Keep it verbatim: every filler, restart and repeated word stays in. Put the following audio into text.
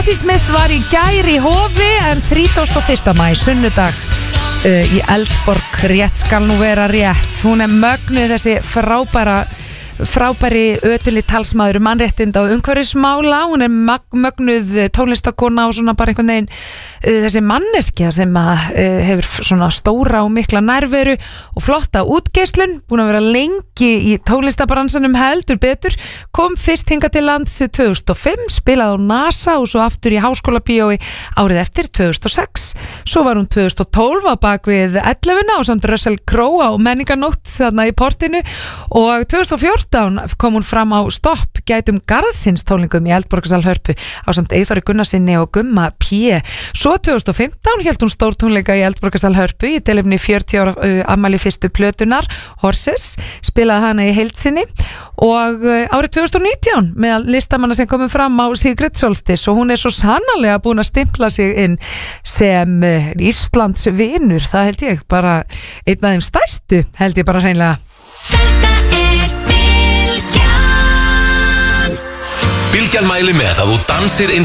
Patti Smith var í gær í Hofi en þrítugasta og fyrsta maí, sunnudag uh, í Eldborg, rétt skal nú vera rétt. Hún er mögnuð þessi frábæra frábæri ötuli talsmaður mannréttinda og umhverfismála. Hún er mögnuð tónlistakona og svona bara einhvern veginn uh, þessi manneskja sem að uh, hefur svona stóra og mikla nærveru og flotta útgeislun, búin að vera lengi í tónlistabransanum heldur betur, kom fyrst hingað til lands tvö þúsund og fimm, spilaði á NASA og svo aftur í Háskólabíói árið eftir tvö þúsund og sex, svo var hún tvö þúsund og tólf á bak við ellefuna og samt Russell Crowe á menningarnótt þarna í portinu og tvö þúsund og fjórtán kom hún fram á Stopp gætum garðsins tónlingum í Eldborgarsal Hörpu á samt Eyþóri Gunnarsinni og Gumma P. Svo tvö þúsund og fimmtán hélt hún stór tónleika í Eldborgarsal Hörpu í tilefni fjörutíu ára uh, afmæli fyrstu plötunar Horses, spilaði hana í heild sinni og uh, árið tvö þúsund og nítján með listamanna sem komum fram á Sigrid Solstis og hún er svo sannarlega búin að stimpla sig inn sem uh, Íslands vinur, það held ég bara einn af þeim stærstu, held ég bara hreinlega. Bylgjan mæli með að þú dansir